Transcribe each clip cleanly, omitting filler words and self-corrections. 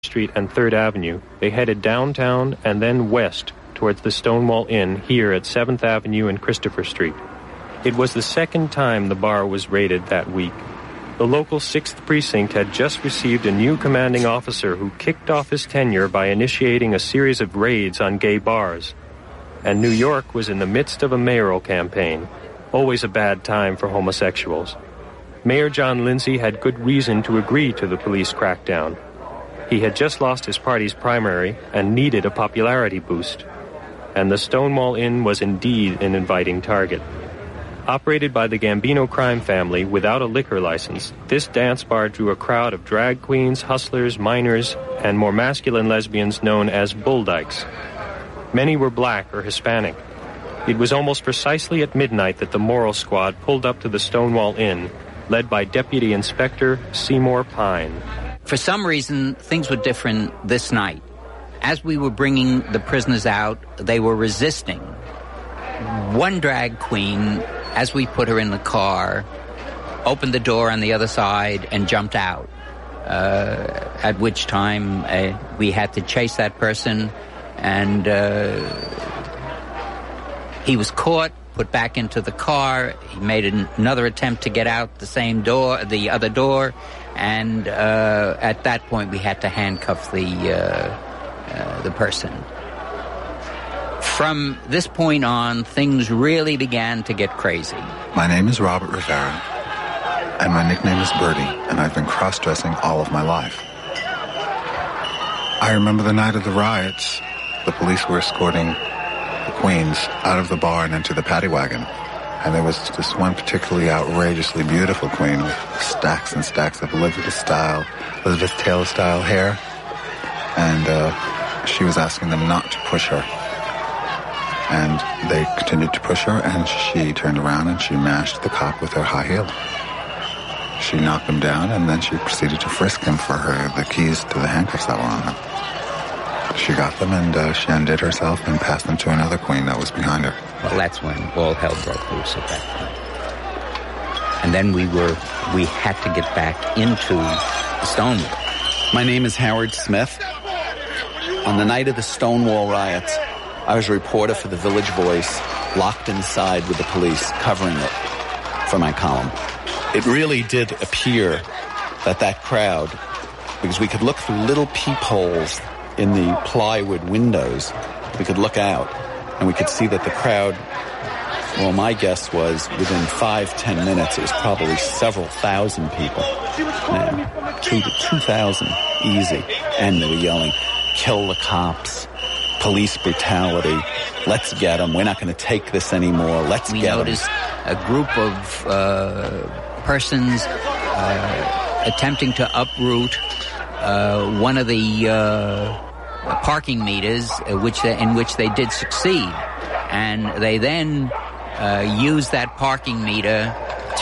Street and 3rd Avenue, they headed downtown and then west towards the Stonewall Inn here at 7th Avenue and Christopher Street. It was the second time the bar was raided that week. The local 6th Precinct had just received a new commanding officer who kicked off his tenure by initiating a series of raids on gay bars. And New York was in the midst of a mayoral campaign, always a bad time for homosexuals. Mayor John Lindsay had good reason to agree to the police crackdown. He had just lost his party's primary and needed a popularity boost. And the Stonewall Inn was indeed an inviting target. Operated by the Gambino crime family without a liquor license, this dance bar drew a crowd of drag queens, hustlers, minors, and more masculine lesbians known as bull dykes. Many were black or Hispanic. It was almost precisely at midnight that the Moral Squad pulled up to the Stonewall Inn, led by Deputy Inspector Seymour Pine. For some reason, things were different this night. As we were bringing the prisoners out, they were resisting. One drag queen, as we put her in the car, opened the door on the other side and jumped out, at which time we had to chase that person, and he was caught, put back into the car. He made another attempt to get out the other door, and at that point we had to handcuff the person. From this point on, things really began to get crazy. My name is Robert Rivera, and my nickname is Birdie, and I've been cross-dressing all of my life. I remember the night of the riots. The police were escorting the queens out of the bar and into the paddy wagon. And there was this one particularly outrageously beautiful queen with stacks and stacks of Elizabeth Taylor style hair. And she was asking them not to push her. And they continued to push her, and she turned around and she mashed the cop with her high heel. She knocked him down, and then she proceeded to frisk him for the keys to the handcuffs that were on him. She got them, and she undid herself and passed them to another queen that was behind her. Well, that's when all hell broke loose at that point. And then we had to get back into the Stonewall. My name is Howard Smith. On the night of the Stonewall riots, I was a reporter for the Village Voice, locked inside with the police, covering it for my column. It really did appear that crowd, because we could look through little peepholes in the plywood windows, we could look out, and we could see that the crowd, well, my guess was within 5-10 minutes, it was probably several thousand people. 2,000, easy. And they were yelling, "Kill the cops. Police brutality. Let's get them. We're not going to take this anymore. Let's get them." We noticed a group of persons attempting to uproot one of the parking meters, in which they did succeed, and they then used that parking meter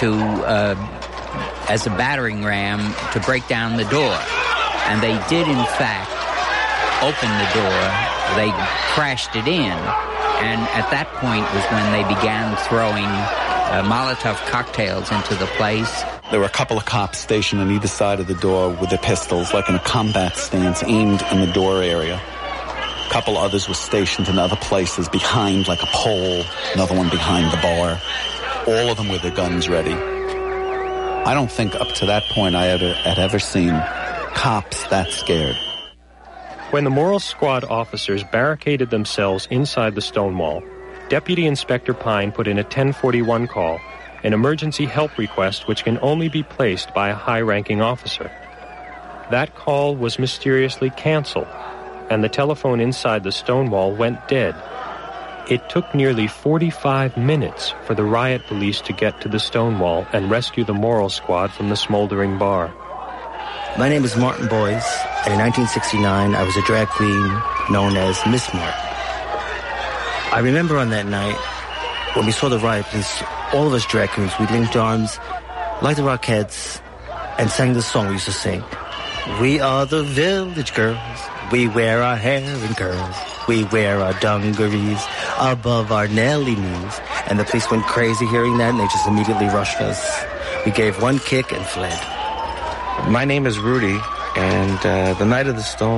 as a battering ram to break down the door, and they did in fact open the door. They crashed it in, and at that point was when they began throwing Molotov cocktails into the place. There were a couple of cops stationed on either side of the door with their pistols, like in a combat stance, aimed in the door area. A couple others were stationed in other places, behind like a pole, another one behind the bar. All of them with their guns ready. I don't think up to that point I had ever seen cops that scared. When the Moral Squad officers barricaded themselves inside the Stonewall, Deputy Inspector Pine put in a 1041 call, an emergency help request which can only be placed by a high-ranking officer. That call was mysteriously canceled, and the telephone inside the Stonewall went dead. It took nearly 45 minutes for the riot police to get to the Stonewall and rescue the Moral Squad from the smoldering bar. My name is Martin Boyes, and in 1969, I was a drag queen known as Miss Martin. I remember on that night, when we saw the riot, all of us drag queens, we linked arms like the Rockettes and sang the song we used to sing. We are the village girls. We wear our hair in curls. We wear our dungarees above our Nelly knees. And the police went crazy hearing that, and they just immediately rushed us. We gave one kick and fled. My name is Rudy, And the night of the Stone